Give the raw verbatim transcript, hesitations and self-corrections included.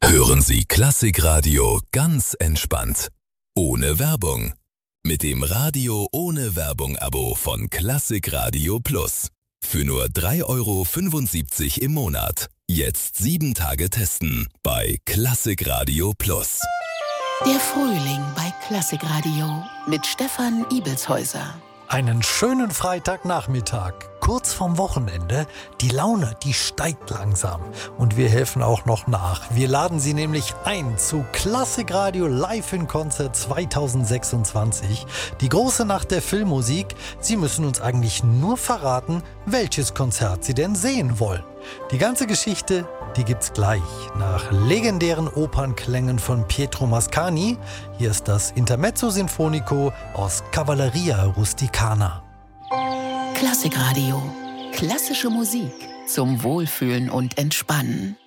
Hören Sie Klassikradio ganz entspannt. Ohne Werbung. Mit dem Radio ohne Werbung-Abo von Klassikradio Plus. Für nur drei Euro fünfundsiebzig im Monat. Jetzt sieben Tage testen bei Klassikradio Plus. Der Frühling bei Klassikradio mit Stefan Ibelshäuser. Einen schönen Freitagnachmittag, kurz vorm Wochenende. Die Laune, die steigt langsam und wir helfen auch noch nach. Wir laden Sie nämlich ein zu Klassikradio Live in Konzert zweitausendsechsundzwanzig. Die große Nacht der Filmmusik. Sie müssen uns eigentlich nur verraten, welches Konzert Sie denn sehen wollen. Die ganze Geschichte, die gibt's gleich nach legendären Opernklängen von Pietro Mascagni. Hier ist das Intermezzo Sinfonico aus Cavalleria Rusticana. Klassikradio. Klassische Musik zum Wohlfühlen und Entspannen.